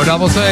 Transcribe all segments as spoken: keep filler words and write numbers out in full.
Double C.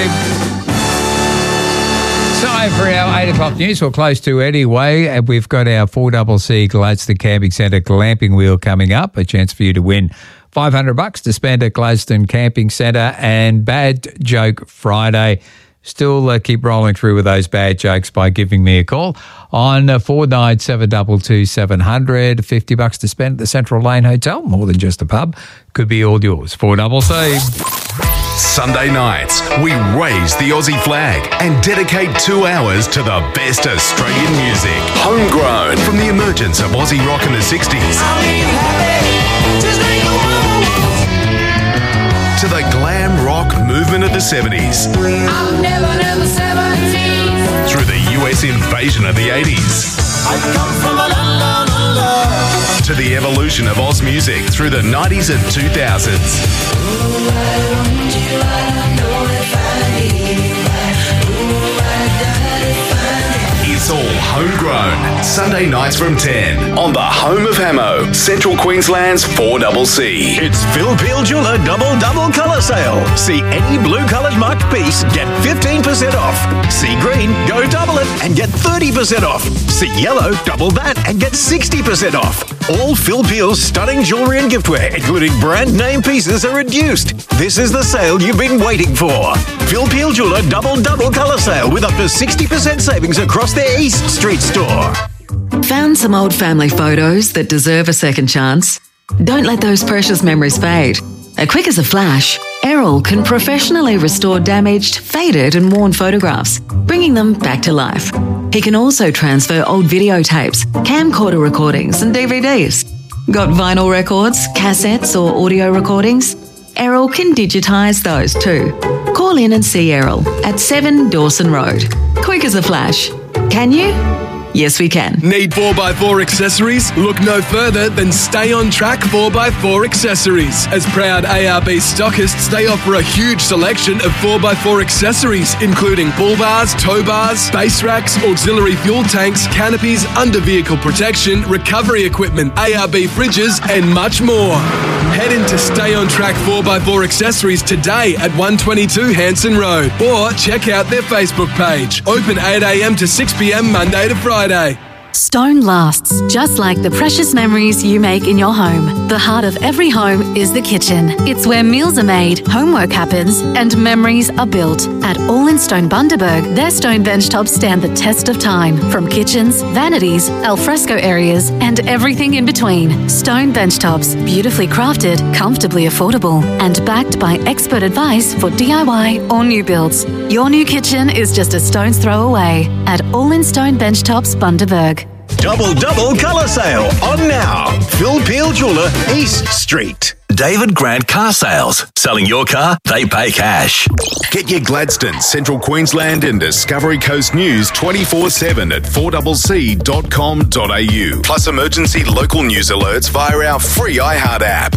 Time for our eight o'clock news, or close to anyway. And we've got our four C C Gladstone Camping Centre glamping wheel coming up. A chance for you to win five hundred bucks to spend at Gladstone Camping Centre. And Bad Joke Friday. Still uh, keep rolling through with those bad jokes by giving me a call on uh, four nine seven two two seven hundred. fifty bucks to spend at the Central Lane Hotel. More than just a pub. Could be all yours. four C C. Sunday nights, we raise the Aussie flag and dedicate two hours to the best Australian music. Homegrown from the emergence of Aussie rock in the sixties to the glam rock movement of the seventies. I've never, never seventies. Through the U S invasion of the eighties. I come from a London of love. To the evolution of Oz music through the nineties and two thousands. It's all homegrown. Sunday nights from ten on the home of Hamo, Central Queensland's four C C. It's Phil Peel Jeweller Double Double Colour Sale. See any blue coloured marked piece, get fifteen percent off. See green, go double it and get thirty percent off. See yellow, double that and get sixty percent off. All Phil Peel's stunning jewellery and giftware, including brand name pieces, are reduced. This is the sale you've been waiting for. Phil Peel Jeweller Double Double Colour Sale with up to sixty percent savings across their East Street store. Found some old family photos that deserve a second chance? Don't let those precious memories fade. As quick as a flash, Errol can professionally restore damaged, faded and worn photographs, bringing them back to life. He can also transfer old videotapes, camcorder recordings and D V Ds. Got vinyl records, cassettes or audio recordings? Errol can digitise those too. Call in and see Errol at seven Dawson Road. Quick as a flash. Can you? Yes, we can. Need four by four accessories? Look no further than Stay On Track four by four accessories. As proud A R B stockists, they offer a huge selection of four by four accessories, including bull bars, tow bars, base racks, auxiliary fuel tanks, canopies, under-vehicle protection, recovery equipment, A R B fridges, and much more. Head into Stay On Track four by four accessories today at one twenty-two Hanson Road, or check out their Facebook page. Open eight a m to six p m Monday to Friday. Stone lasts, just like the precious memories you make in your home. The heart of every home is the kitchen. It's where meals are made, homework happens, and memories are built. At All in Stone Bundaberg, their stone benchtops stand the test of time. From kitchens, vanities, alfresco areas, and everything in between. Stone benchtops, beautifully crafted, comfortably affordable, and backed by expert advice for D I Y or new builds. Your new kitchen is just a stone's throw away at All in Stone Benchtops Bundaberg. Double Double Colour Sale on now. Phil Peel Jeweller, East Street. David Grant Car Sales. Selling your car, they pay cash. Get your Gladstone, Central Queensland and Discovery Coast news twenty-four seven at four c c dot com dot a u. Plus emergency local news alerts via our free iHeart app.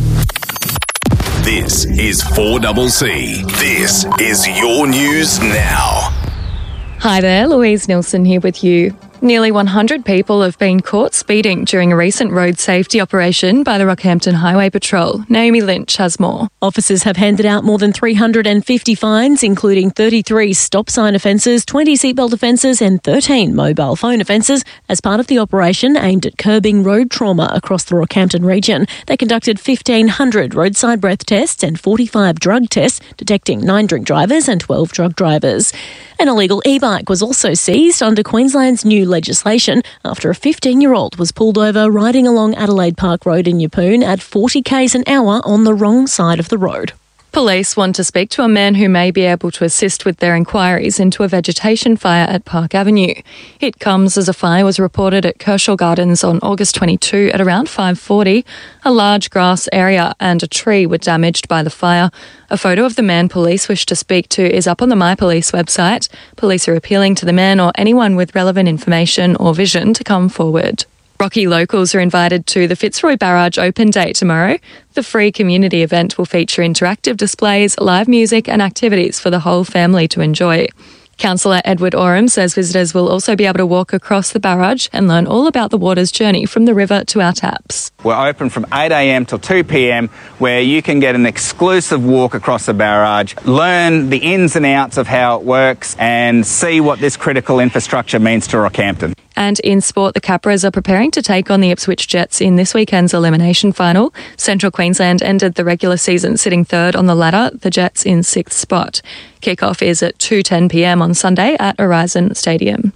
This is four C C. This is your news now. Hi there, Louise Nilsson here with you. Nearly one hundred people have been caught speeding during a recent road safety operation by the Rockhampton Highway Patrol. Naomi Lynch has more. Officers have handed out more than three hundred fifty fines, including thirty-three stop sign offences, twenty seatbelt offences and thirteen mobile phone offences as part of the operation aimed at curbing road trauma across the Rockhampton region. They conducted fifteen hundred roadside breath tests and forty-five drug tests, detecting nine drink drivers and twelve drug drivers. An illegal e-bike was also seized under Queensland's new legislation after a fifteen-year-old was pulled over riding along Adelaide Park Road in Yeppoon at forty k's an hour on the wrong side of the road. Police want to speak to a man who may be able to assist with their inquiries into a vegetation fire at Park Avenue. It comes as a fire was reported at Kershaw Gardens on August twenty-second at around five forty. A large grass area and a tree were damaged by the fire. A photo of the man police wish to speak to is up on the My Police website. Police are appealing to the man or anyone with relevant information or vision to come forward. Rocky locals are invited to the Fitzroy Barrage Open Day tomorrow. The free community event will feature interactive displays, live music and activities for the whole family to enjoy. Councillor Edward Oram says visitors will also be able to walk across the barrage and learn all about the water's journey from the river to our taps. We're open from eight a.m. till two p.m. where you can get an exclusive walk across the barrage, learn the ins and outs of how it works and see what this critical infrastructure means to Rockhampton. And in sport, the Capras are preparing to take on the Ipswich Jets in this weekend's elimination final. Central Queensland ended the regular season sitting third on the ladder, the Jets in sixth spot. Kickoff is at two ten p.m. on Sunday at Horizon Stadium.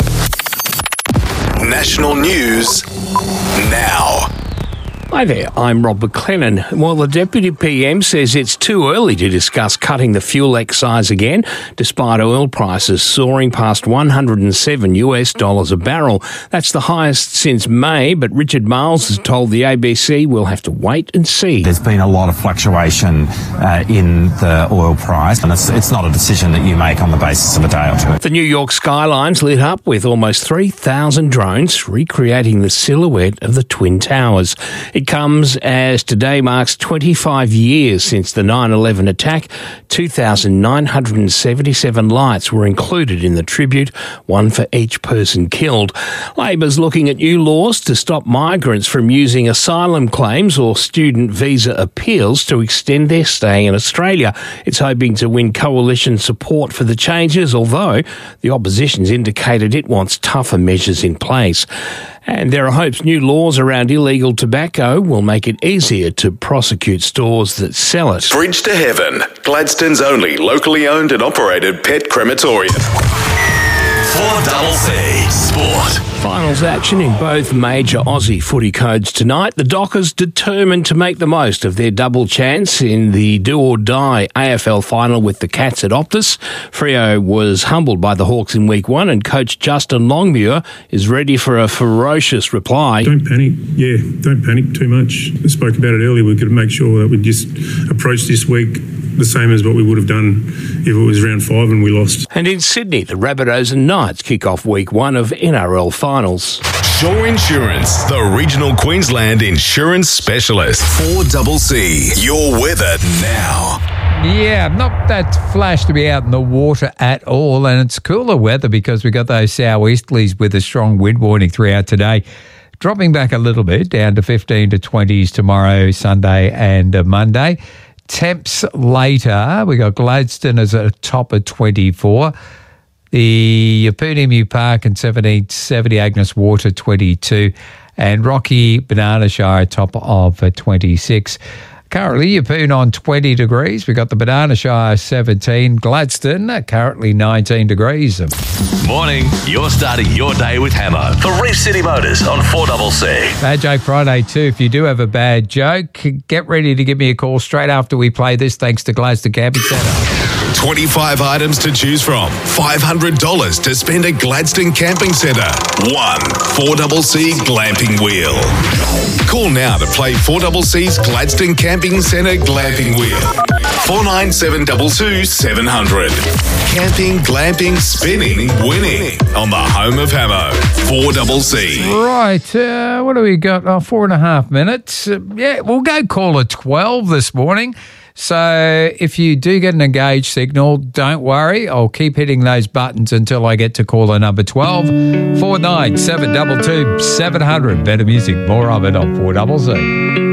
National news now. Hi there, I'm Rob McLennan. Well, the Deputy P M says it's too early to discuss cutting the fuel excise again, despite oil prices soaring past one hundred seven US dollars a barrel. That's the highest since May, but Richard Miles has told the A B C we'll have to wait and see. There's been a lot of fluctuation uh, in the oil price, and it's, it's not a decision that you make on the basis of a day or two. The New York skyline's lit up with almost three thousand drones recreating the silhouette of the Twin Towers. It comes as today marks twenty-five years since the nine eleven attack. two thousand nine hundred seventy-seven lights were included in the tribute, one for each person killed. Labor's looking at new laws to stop migrants from using asylum claims or student visa appeals to extend their stay in Australia. It's hoping to win coalition support for the changes, although the opposition's indicated it wants tougher measures in place. And there are hopes new laws around illegal tobacco will make it easier to prosecute stores that sell it. Bridge to Heaven, Gladstone's only locally owned and operated pet crematorium. four C Sport. Finals action in both major Aussie footy codes tonight. The Dockers determined to make the most of their double chance in the do-or-die A F L final with the Cats at Optus. Freo was humbled by the Hawks in week one, and coach Justin Longmuir is ready for a ferocious reply. Don't panic. Yeah, don't panic too much. I spoke about it earlier. We've got to make sure that we just approach this week the same as what we would have done if it was round five and we lost. And in Sydney, the Rabbitohs and Knights kick off week one of N R L finals. Shore Insurance, the regional Queensland insurance specialist. four C C, your weather now. Yeah, not that flash to be out in the water at all, and it's cooler weather because we got those southeasterlies with a strong wind warning throughout today. Dropping back a little bit, down to fifteen to twenties tomorrow, Sunday and uh, Monday. Temps later, we got Gladstone as a top of twenty-four. The Yeppoonemu Park and seventeen seventy, Agnes Water twenty-two, and Rocky Banana Shire top of uh, twenty-six. Currently, Yeppoon on twenty degrees. We got the Banana Shire seventeen. Gladstone uh, currently nineteen degrees. Morning, you're starting your day with Hammer for Reef City Motors on four C C. Bad Joke Friday too. If you do have a bad joke, get ready to give me a call straight after we play this, thanks to Gladstone Camping Centre. twenty-five items to choose from. five hundred dollars to spend at Gladstone Camping Centre. One four C C Glamping Wheel. Call now to play four C C's Gladstone Camping Centre Glamping Wheel. four nine seven two two seven hundred. Camping, glamping, spinning, winning on the home of Hammo. four C C. Right, uh, what do we got? Oh, four and a half minutes. Uh, yeah, we'll go call it twelve this morning. So if you do get an engaged signal, don't worry. I'll keep hitting those buttons until I get to caller number twelve. four nine seven two two seven hundred. Better music, more of it on four C C.